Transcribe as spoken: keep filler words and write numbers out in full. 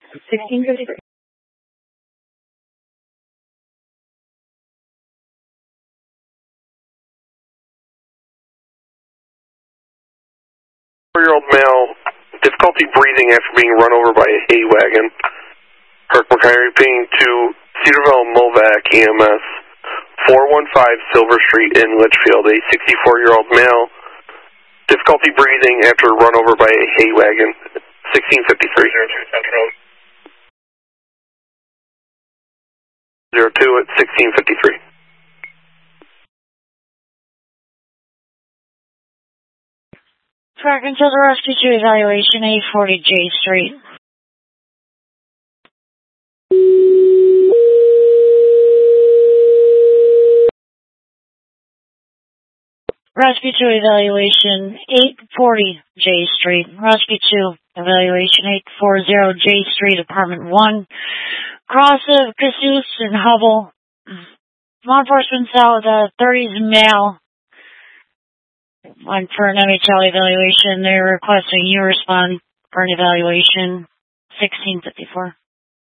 sixteen fifty-three. Four-year-old male, difficulty breathing after being run over by a hay wagon. Herc McIntyre repeating to Cedarville Movac E M S, four one five Silver Street in Litchfield. A sixty-four-year-old male, difficulty breathing after run over by a hay wagon. sixteen fifty-three. zero two Central. zero two at sixteen fifty-three. Track until the rescue to evaluation, eight forty J Street. Rescue to evaluation, eight forty J Street. Rescue to evaluation, eight forty J Street, apartment one. Cross of Casus and Hubble. Law enforcement south, uh, thirties male. Went for an M H L evaluation. They're requesting you respond for an evaluation, sixteen fifty-four.